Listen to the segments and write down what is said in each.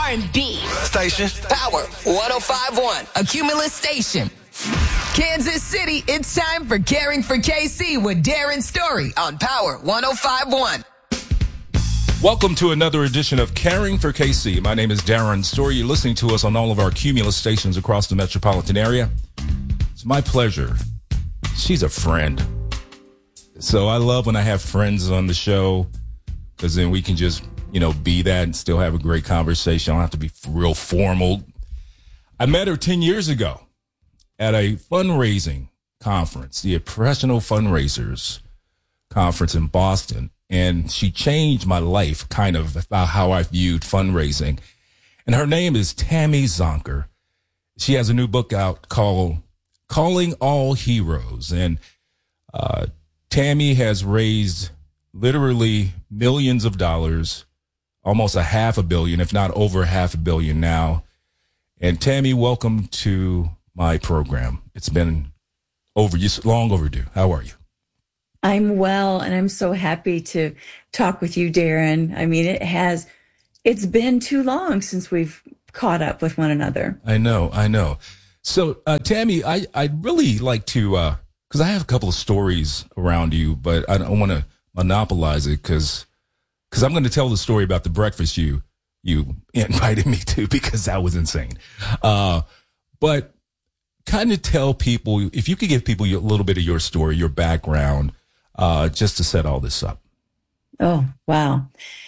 R&B. Station. Power 105.1. A Cumulus station. Kansas City, it's time for Caring for KC with Darren Story on Power 105.1. Welcome to another edition of Caring for KC. My name is Darren Story. You're listening to us on all of our Cumulus stations across the metropolitan area. It's my pleasure. She's a friend. So I love when I have friends on the show because then we can just, be that and still have a great conversation. I don't have to be real formal. I met her 10 years ago at a fundraising conference, the Professional Fundraisers Conference in Boston. And she changed my life kind of about how I viewed fundraising. And her name is Tammy Zonker. She has a new book out called Calling All Heroes. And Tammy has raised literally millions of dollars, almost $500 million, if not over $500 million now. And Tammy, welcome to my program. It's been long overdue. How are you? I'm well, and I'm so happy to talk with you, Darren. I mean, it's been too long since we've caught up with one another. I know. So, Tammy, I'd really like to, because I have a couple of stories around you, but I don't want to monopolize it because I'm going to tell the story about the breakfast you invited me to because that was insane. But kind of tell people, if you could give people a little bit of your story, your background, just to set all this up. Oh, wow.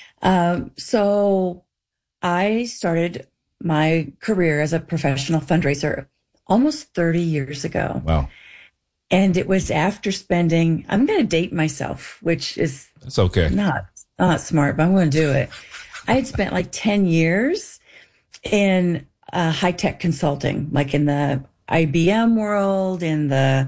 So I started my career as a professional fundraiser almost 30 years ago. Wow. And it was after spending, I'm going to date myself, which is That's okay. Not smart, but I'm going to do it. I had spent like 10 years in high-tech consulting, like in the IBM world, in the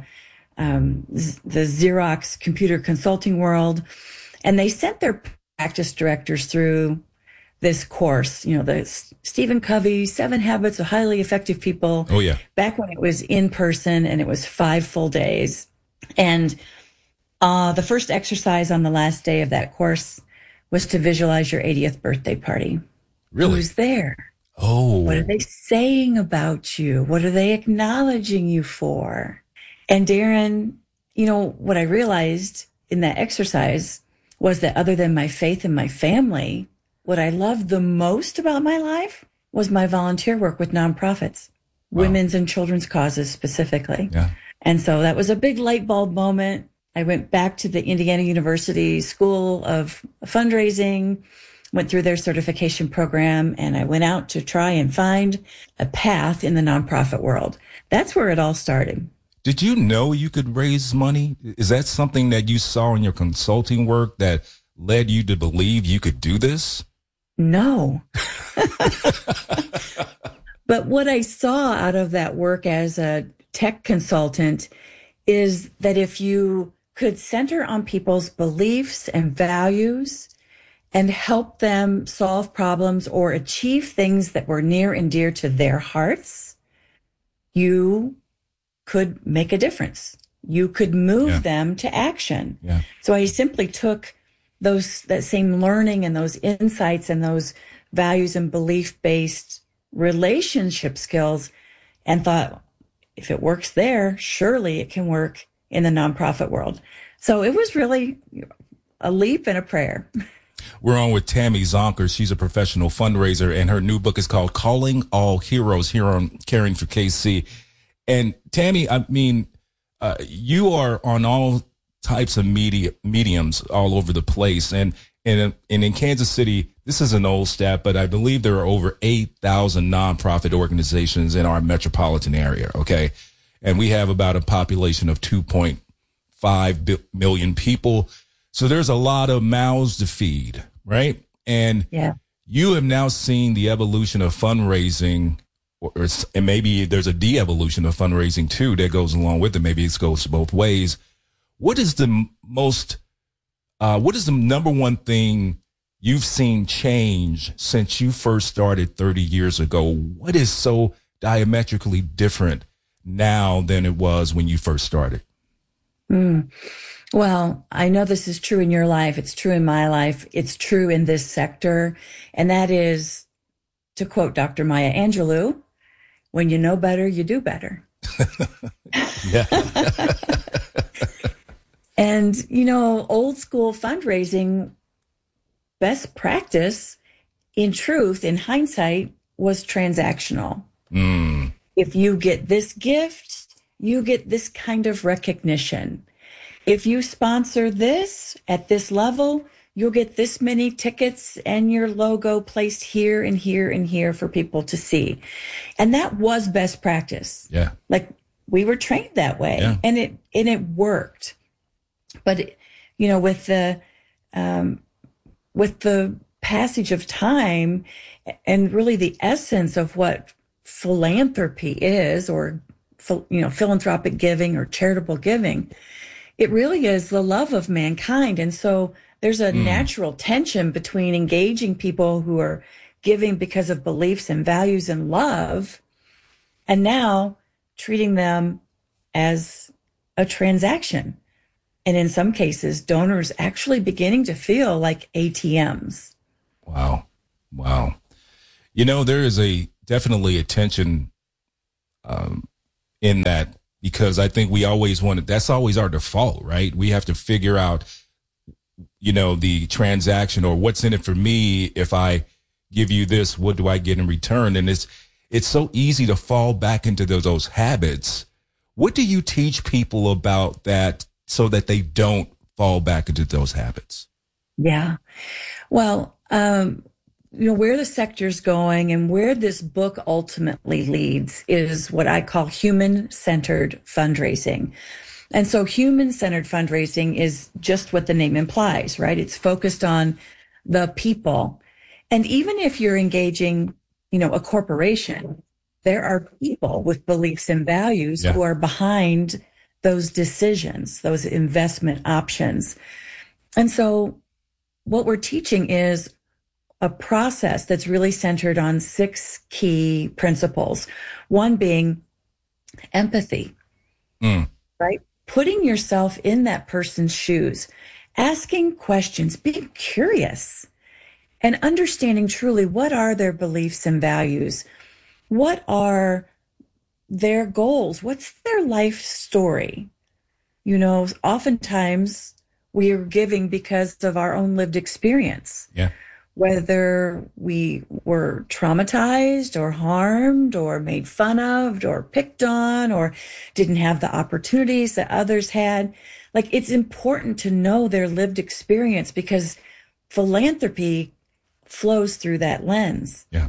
Xerox computer consulting world. And they sent their practice directors through this course, the Stephen Covey, 7 Habits of Highly Effective People. Oh, yeah. Back when it was in person and it was 5 full days. And the first exercise on the last day of that course was to visualize your 80th birthday party. Really? Who's there? Oh. What are they saying about you? What are they acknowledging you for? And Darren, what I realized in that exercise was that other than my faith and my family, what I loved the most about my life was my volunteer work with nonprofits, women's and children's causes specifically. Yeah. And so that was a big light bulb moment. I went back to the Indiana University School of Fundraising, went through their certification program, and I went out to try and find a path in the nonprofit world. That's where it all started. Did you know you could raise money? Is that something that you saw in your consulting work that led you to believe you could do this? No. But what I saw out of that work as a tech consultant is that if you could center on people's beliefs and values and help them solve problems or achieve things that were near and dear to their hearts, you could make a difference. You could move them to action. Yeah. So I simply took that same learning and those insights and those values and belief-based relationship skills and thought, if it works there, surely it can work in the nonprofit world. So it was really a leap and a prayer. We're on with Tammy Zonker. She's a professional fundraiser, and her new book is called Calling All Heroes, here on Caring for KC. And Tammy, I mean, you are on all types of mediums all over the place. And in Kansas City, this is an old stat, but I believe there are over 8,000 nonprofit organizations in our metropolitan area. Okay. And we have about a population of 2.5 million people. So there's a lot of mouths to feed, right? And you have now seen the evolution of fundraising, and maybe there's a de-evolution of fundraising too that goes along with it. Maybe it goes both ways. What is the number one thing you've seen change since you first started 30 years ago? What is so diametrically different now than it was when you first started? Well, I know this is true in your life. It's true in my life. It's true in this sector. And that is to quote Dr. Maya Angelou, when you know better, you do better. Yeah. And, old school fundraising best practice, in truth, in hindsight, was transactional. If you get this gift, you get this kind of recognition. If you sponsor this at this level, you'll get this many tickets and your logo placed here and here and here for people to see. And that was best practice. Yeah. Like, we were trained that way, Yeah. and it worked. But, with the passage of time and really the essence of what philanthropy is, or, philanthropic giving or charitable giving, it really is the love of mankind. And so there's a natural tension between engaging people who are giving because of beliefs and values and love, and now treating them as a transaction. And in some cases, donors actually beginning to feel like ATMs. Wow. There is definitely a tension in that, because I think we always that's always our default, right? We have to figure out, the transaction, or what's in it for me. If I give you this, what do I get in return? And it's so easy to fall back into those habits. What do you teach people about that so that they don't fall back into those habits? Yeah. Well, where the sector's going and where this book ultimately leads is what I call human-centered fundraising. And so human-centered fundraising is just what the name implies, right? It's focused on the people. And even if you're engaging, a corporation, there are people with beliefs and values who are behind those decisions, those investment options. And so what we're teaching is a process that's really centered on 6 key principles. One being empathy, right? Putting yourself in that person's shoes, asking questions, being curious, and understanding truly what are their beliefs and values. What are their goals? What's their life story? Oftentimes we are giving because of our own lived experience. Yeah. Whether we were traumatized or harmed or made fun of or picked on or didn't have the opportunities that others had. Like, it's important to know their lived experience, because philanthropy flows through that lens. Yeah.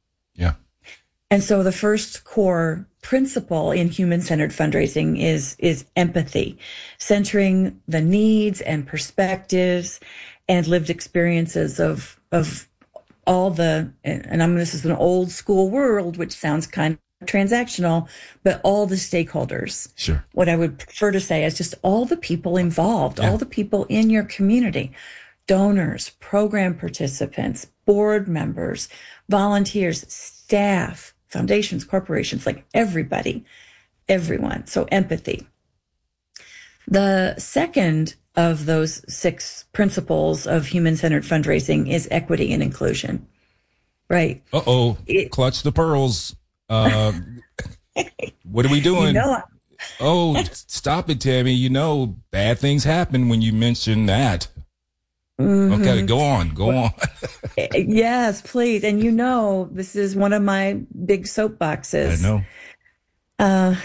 And so the first core principle in human-centered fundraising is empathy, centering the needs and perspectives and lived experiences of all this is an old school world, which sounds kind of transactional, but all the stakeholders. Sure. What I would prefer to say is just all the people involved, all the people in your community, donors, program participants, board members, volunteers, staff, foundations, corporations, like everyone. So empathy. The second of those 6 principles of human-centered fundraising is equity and inclusion, right? Clutch the pearls. What are we doing? Stop it, Tammy. Bad things happen when you mention that. Mm-hmm. Okay, go on. Yes, please. And this is one of my big soapboxes. I know.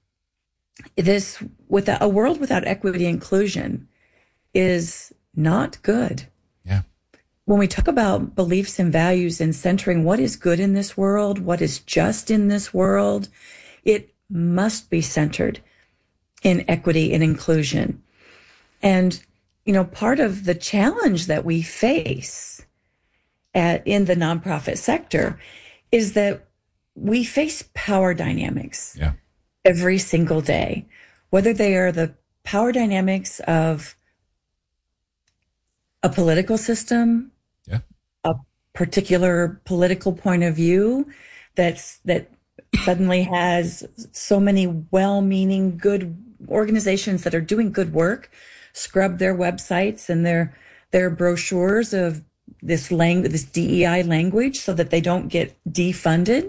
With a world without equity and inclusion is not good. Yeah. When we talk about beliefs and values and centering what is good in this world, what is just in this world, it must be centered in equity and inclusion. And part of the challenge that we face in the nonprofit sector is that we face power dynamics every single day, whether they are the power dynamics of a political system, a particular political point of view that suddenly has so many well-meaning, good organizations that are doing good work scrub their websites and their brochures of this DEI language so that they don't get defunded.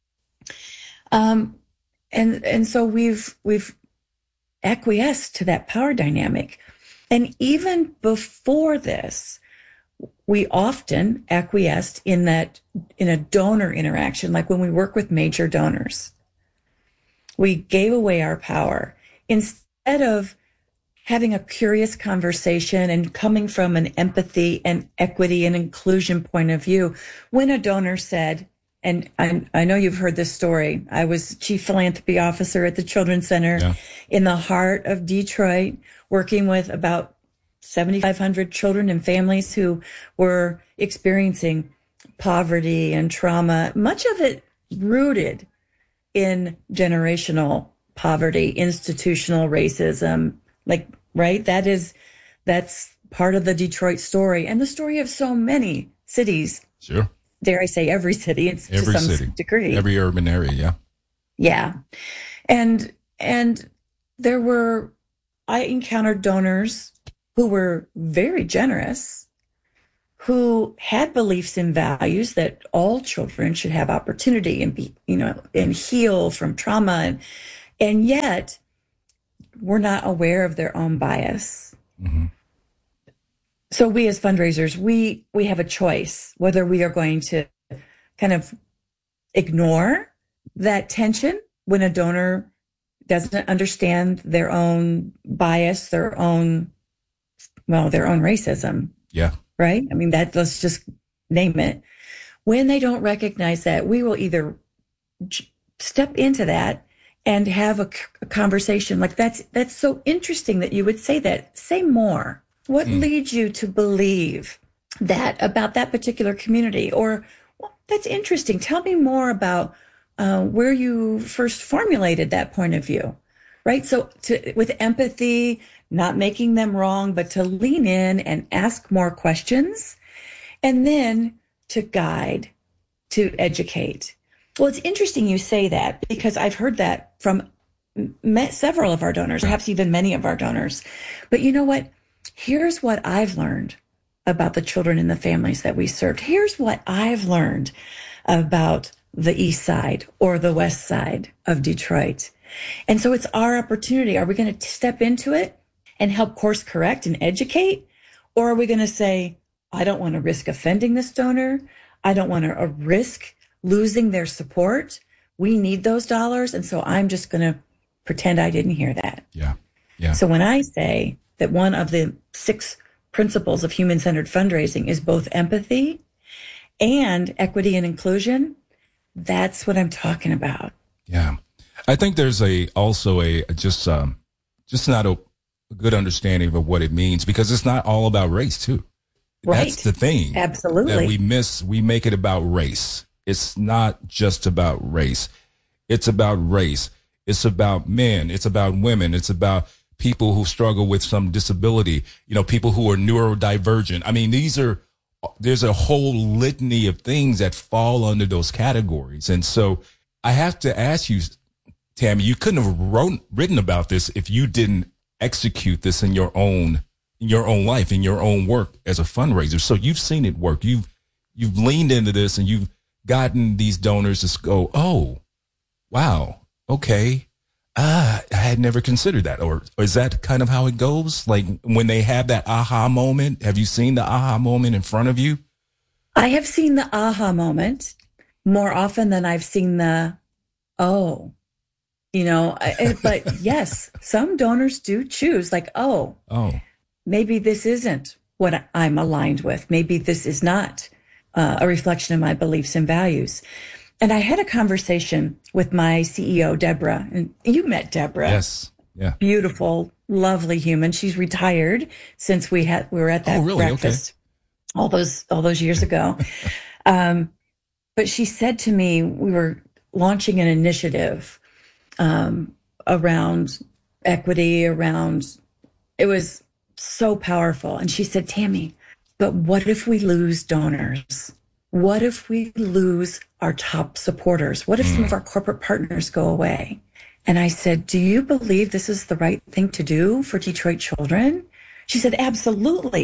And so we've acquiesced to that power dynamic. And even before this, we often acquiesced in a donor interaction, like when we work with major donors. We gave away our power instead of having a curious conversation and coming from an empathy and equity and inclusion point of view. When a donor said, and I know you've heard this story, I was chief philanthropy officer at the Children's Center in the heart of Detroit, working with about 7,500 children and families who were experiencing poverty and trauma, much of it rooted in generational poverty, institutional racism, right? That's part of the Detroit story and the story of so many cities. Sure. Dare I say every city, it's every to some city, degree. Every urban area, yeah. Yeah. And I encountered donors who were very generous, who had beliefs and values that all children should have opportunity and be, and heal from trauma. And yet we're not aware of their own bias. Mm-hmm. So we as fundraisers, we have a choice whether we are going to kind of ignore that tension when a donor doesn't understand their own bias, their own racism. Yeah. Right? I mean, let's just name it. When they don't recognize that, we will either step into that and have a conversation. Like, that's so interesting that you would say that. Say more. What leads you to believe that about that particular community? Or, well, that's interesting. Tell me more about where you first formulated that point of view, right? So with empathy, not making them wrong, but to lean in and ask more questions, and then to guide, to educate. Well, it's interesting you say that, because I've heard that from several of our donors, perhaps even many of our donors. But you know what? Here's what I've learned about the children and the families that we served. Here's what I've learned about the East Side or the West Side of Detroit. And so it's our opportunity. Are we going to step into it and help course correct and educate? Or are we going to say, I don't want to risk offending this donor. I don't want to risk losing their support. We need those dollars. And so I'm just going to pretend I didn't hear that. Yeah. Yeah. So when I say that one of the 6 principles of human-centered fundraising is both empathy and equity and inclusion, that's what I'm talking about. Yeah. I think there's also just not a good understanding of what it means, because it's not all about race too. Right. That's the thing. Absolutely. That we miss. We make it about race. It's not just about race. It's about race. It's about men. It's about women. It's about people who struggle with some disability, people who are neurodivergent. I mean, there's a whole litany of things that fall under those categories. And so I have to ask you, Tammy, you couldn't have written about this if you didn't execute this in your own life, in your own work as a fundraiser. So you've seen it work. You've leaned into this and you've gotten these donors to go, oh, wow, okay. I had never considered that. Or is that kind of how it goes? Like when they have that aha moment, have you seen the aha moment in front of you? I have seen the aha moment more often than I've seen the, oh, but yes, some donors do choose like, oh, maybe this isn't what I'm aligned with. Maybe this is not a reflection of my beliefs and values. And I had a conversation with my CEO, Deborah, and you met Deborah. Yes. Yeah. Beautiful, lovely human. She's retired since we were at that breakfast all those years ago. But she said to me, we were launching an initiative around equity, it was so powerful. And she said, Tammy, but what if we lose donors? What if we lose our top supporters? What if some of our corporate partners go away? And I said, do you believe this is the right thing to do for Detroit children? She said, absolutely.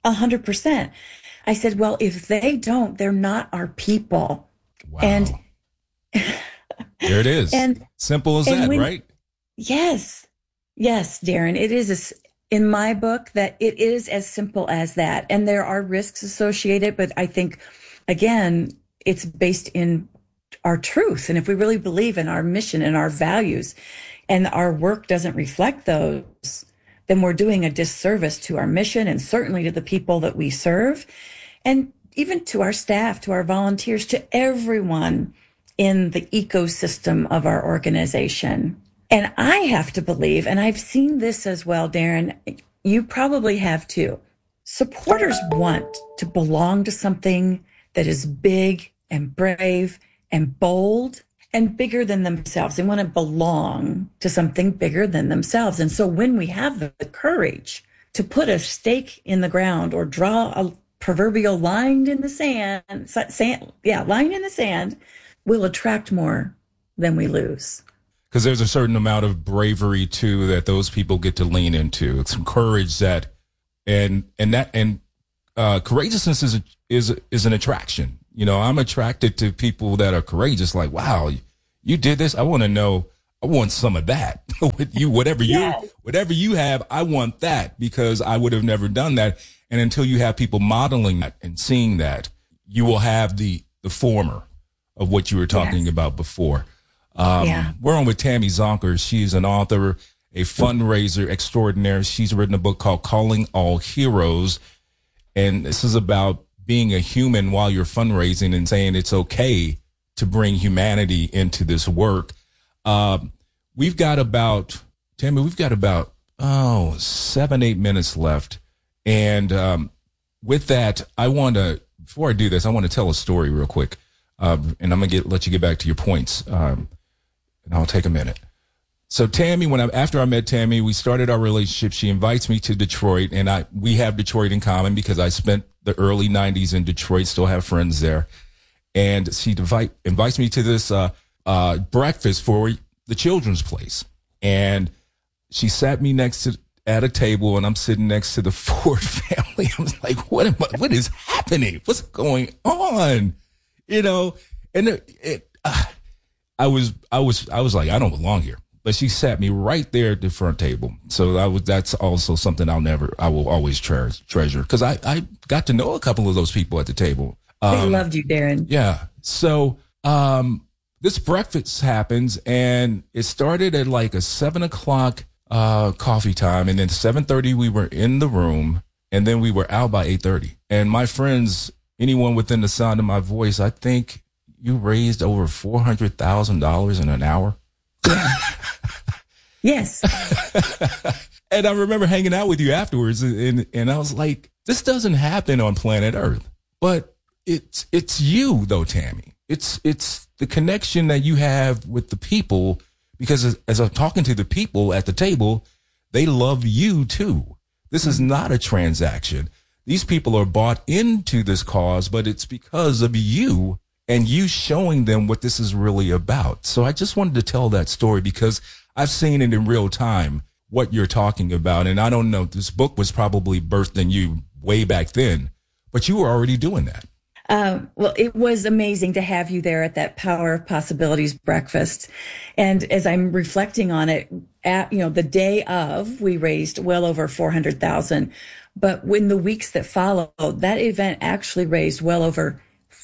100%. I said, well, if they don't, they're not our people. Wow. And there it is. And simple as that, right? Yes. Yes, Darren. It is in my book that it is as simple as that. And there are risks associated, but I think, again, it's based in our truth. And if we really believe in our mission and our values and our work doesn't reflect those, then we're doing a disservice to our mission and certainly to the people that we serve and even to our staff, to our volunteers, to everyone in the ecosystem of our organization. And I have to believe, and I've seen this as well, Darren, you probably have too. Supporters want to belong to something that is big and brave and bold and bigger than themselves. They want to belong to something bigger than themselves. And so when we have the courage to put a stake in the ground or draw a proverbial line in the sand, line in the sand, we'll attract more than we lose. Because there's a certain amount of bravery too that those people get to lean into. It's some courage that, and courageousness is an attraction. You know, I'm attracted to people that are courageous. Like, wow, you did this. I want to know. I want some of that. Whatever you have, I want that because I would have never done that. And until you have people modeling that and seeing that, you will have the former of what you were talking about before. We're on with Tammy Zonker. She's an author, a fundraiser extraordinaire. She's written a book called Calling All Heroes. And this is about being a human while you're fundraising and saying it's okay to bring humanity into this work. We've got about 7-8 minutes left. And with that, before I do this, I want to tell a story real quick. And I'm going to let you get back to your points. And I'll take a minute. So Tammy, after I met Tammy, we started our relationship. She invites me to Detroit, and we have Detroit in common because I spent the early 90s in Detroit, still have friends there. And she invites me to this breakfast for the children's place. And she sat me at a table, and I'm sitting next to the Ford family. I was like, what is happening? What's going on? You know, and I was like, I don't belong here. But she sat me right there at the front table. So that's also something I will always treasure because I got to know a couple of those people at the table. They loved you, Darren. Yeah. So this breakfast happens, and it started at like a 7:00 coffee time, and then 7:30 we were in the room, and then we were out by 8:30. And my friends, anyone within the sound of my voice, I think you raised over $400,000 in an hour. Yeah. Yes. And I remember hanging out with you afterwards, and I was like, this doesn't happen on planet Earth. But it's you though, Tammy. It's the connection that you have with the people, because as I'm talking to the people at the table, they love you too. This is not a transaction. These people are bought into this cause, but it's because of you and you showing them what this is really about. So I just wanted to tell that story because I've seen it in real time, what you're talking about. And I don't know, this book was probably birthed in you way back then, but you were already doing that. Well, it was amazing to have you there at that Power of Possibilities breakfast. And as I'm reflecting on it, the day of, we raised well over 400,000. But in the weeks that followed, that event actually raised well over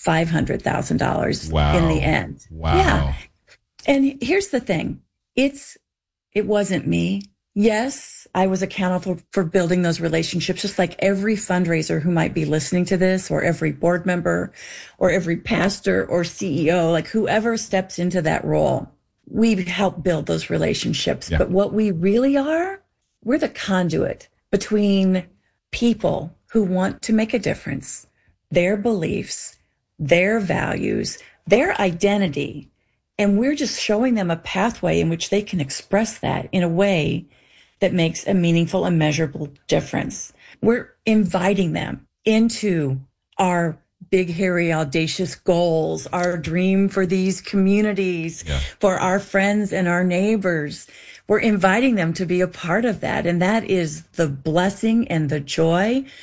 $500,000 in the end. Wow. Yeah. And here's the thing. It wasn't me. Yes, I was accountable for building those relationships, just like every fundraiser who might be listening to this, or every board member, or every pastor or CEO, like whoever steps into that role. We've helped build those relationships. Yeah. But what we really are, we're the conduit between people who want to make a difference, their beliefs, their values, their identity. And we're just showing them a pathway in which they can express that in a way that makes a meaningful and measurable difference. We're inviting them into our big, hairy, audacious goals, our dream for these communities, for our friends and our neighbors. We're inviting them to be a part of that. And that is the blessing and the joy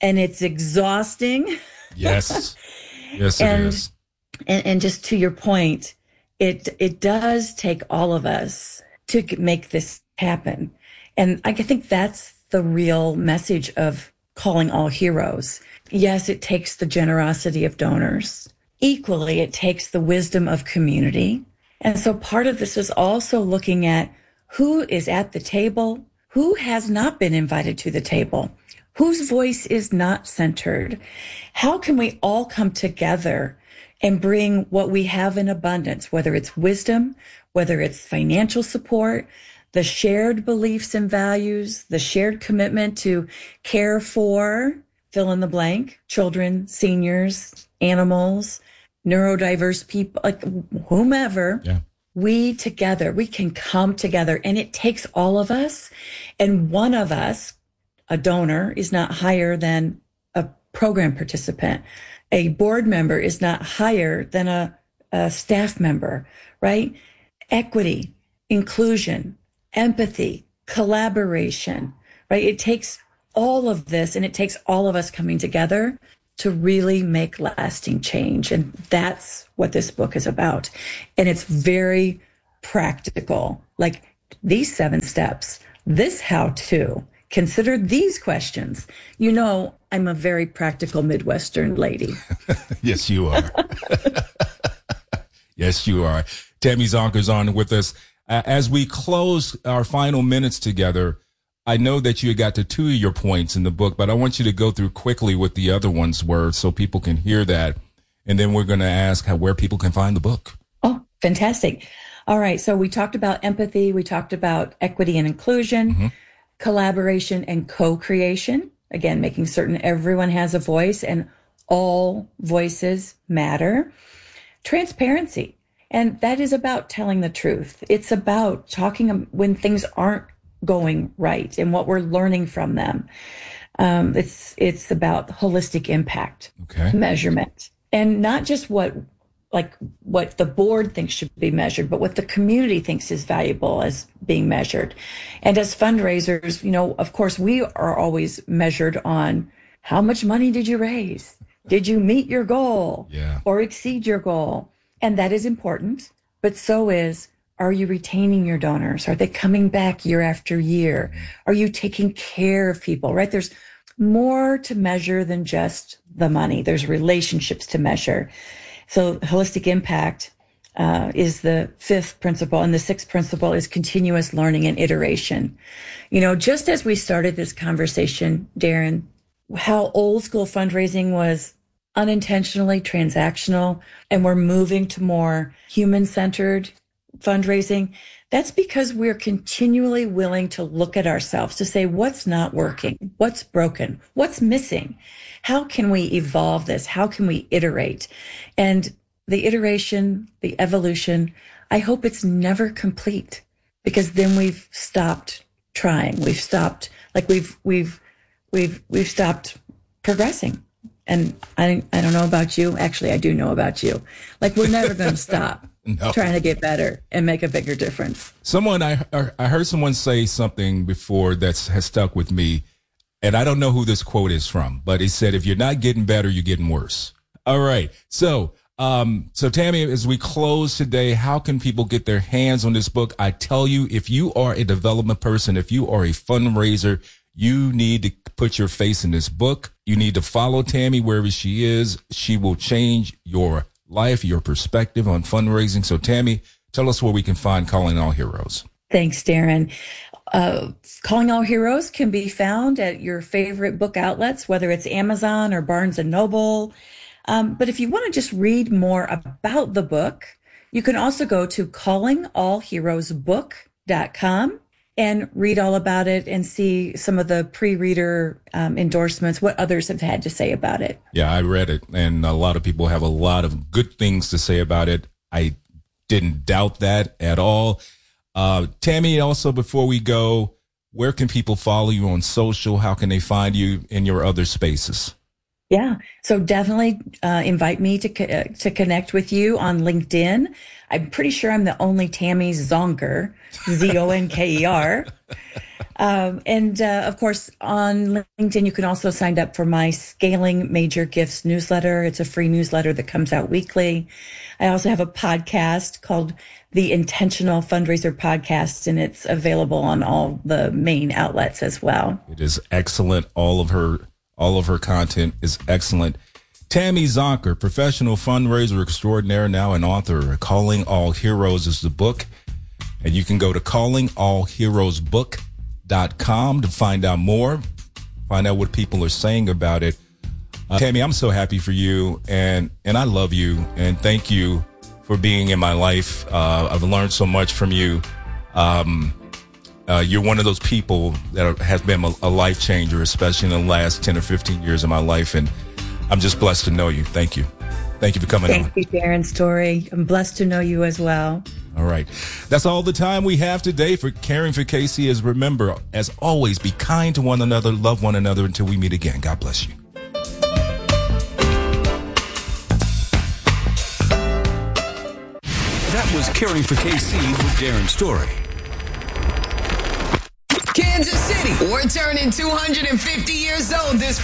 and it's exhausting. Yes. Yes, it is. And just to your point, it does take all of us to make this happen. And I think that's the real message of Calling All Heroes. Yes, it takes the generosity of donors. Equally, it takes the wisdom of community. And so part of this is also looking at who is at the table, who has not been invited to the table, whose voice is not centered. How can we all come together and bring what we have in abundance, whether it's wisdom, whether it's financial support, the shared beliefs and values, the shared commitment to care for, fill in the blank, children, seniors, animals, neurodiverse people, like whomever. Yeah. We together, we can come together, and it takes all of us. And one of us, a donor, is not higher than a program participant. A board member is not higher than a staff member, right? Equity, inclusion, empathy, collaboration, right? It takes all of this, and it takes all of us coming together to really make lasting change. And that's what this book is about. And it's very practical, like these 7 steps, this how-to, consider these questions. You know, I'm a very practical Midwestern lady. Yes, you are. Yes, you are. Tammy Zonker's on with us. As we close our final minutes together, I know that you got to 2 of your points in the book, but I want you to go through quickly what the other ones were so people can hear that. And then we're going to ask where people can find the book. Oh, fantastic. All right. So we talked about empathy. We talked about equity and inclusion, collaboration and co-creation. Again, making certain everyone has a voice and all voices matter. Transparency. And that is about telling the truth. It's about talking when things aren't going right and what we're learning from them. It's about holistic impact, measurement, and not just what the board thinks should be measured, but what the community thinks is valuable as being measured. And as fundraisers, you know, of course, we are always measured on how much money did you raise? Did you meet your goal or exceed your goal? And that is important, but so is, are you retaining your donors? Are they coming back year after year? Are you taking care of people, right? There's more to measure than just the money. There's relationships to measure. So holistic impact is the 5th principle. And the 6th principle is continuous learning and iteration. You know, just as we started this conversation, Darren, how old school fundraising was unintentionally transactional, and we're moving to more human-centered fundraising. That's because we're continually willing to look at ourselves to say, what's not working? What's broken? What's missing? How can we evolve this? How can we iterate? And the iteration, the evolution, I hope it's never complete, because then we've stopped trying. We've stopped, we've stopped progressing. And I don't know about you. Actually, I do know about you. Like, we're never going to stop trying to get better and make a bigger difference. I heard someone say something before that has stuck with me, and I don't know who this quote is from, but he said, if you're not getting better, you're getting worse. All right. So Tammy, as we close today, how can people get their hands on this book? I tell you, if you are a development person, if you are a fundraiser, you need to put your face in this book. You need to follow Tammy wherever she is. She will change your life, your perspective on fundraising. So Tammy, tell us where we can find Calling All Heroes. Thanks, Darren. Calling All Heroes can be found at your favorite book outlets, whether it's Amazon or Barnes & Noble. But if you want to just read more about the book, you can also go to callingallheroesbook.com and read all about it and see some of the pre-reader endorsements, what others have had to say about it. Yeah, I read it, and a lot of people have a lot of good things to say about it. I didn't doubt that at all. Tammy, also, before we go, where can people follow you on social? How can they find you in your other spaces? Yeah. So definitely invite me to connect with you on LinkedIn. I'm pretty sure I'm the only Tammy Zonker, Zonker. And of course, on LinkedIn, you can also sign up for my Scaling Major Gifts newsletter. It's a free newsletter that comes out weekly. I also have a podcast called the Intentional Fundraiser Podcast, and it's available on all the main outlets as well. It is excellent. All of her content is excellent. Tammy Zonker, professional fundraiser extraordinaire, now an author. Calling All Heroes is the book. And you can go to callingallheroesbook.com to find out more, find out what people are saying about it. Tammy, I'm so happy for you, and I love you, and thank you for being in my life. I've learned so much from you. You're one of those people that has been a life changer, especially in the last 10 or 15 years of my life, and I'm just blessed to know you. Thank you. Thank you for coming on. Thank you, Darren Story. I'm blessed to know you as well. All right. That's all the time we have today for Caring for KC. As remember, as always, be kind to one another, love one another until we meet again. God bless you. That was Caring for KC with Darren Story. Kansas City, we're turning 250 years old this